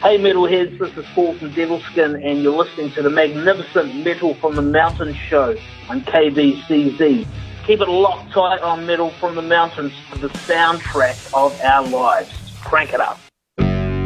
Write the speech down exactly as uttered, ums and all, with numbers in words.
Hey metalheads, this is Paul from Devilskin and you're listening to the magnificent Metal from the Mountains show on K B C Z. Keep it locked tight on Metal from the Mountains for the soundtrack of our lives. Crank it up.